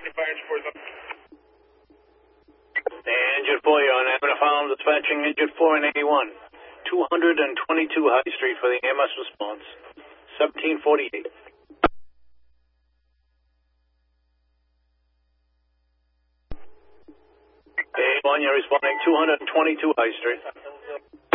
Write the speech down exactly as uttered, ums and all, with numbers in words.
Engine four, you're on Avenue Farm, dispatching Engine four and eighty-one. two twenty-two High Street for the A M S response. seventeen forty-eight. eighty-one, you're responding two twenty-two High Street.